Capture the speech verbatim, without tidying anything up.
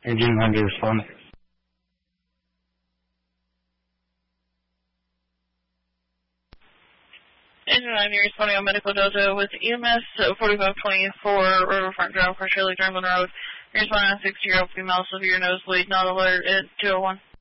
Agent nine be responding. Agent nine be responding on Medical Delta with E M S forty-five twenty-four Riverfront Drive for Shirley Dramblin Road. You're responding on sixty-year-old female, severe nosebleed, not alert at two oh one.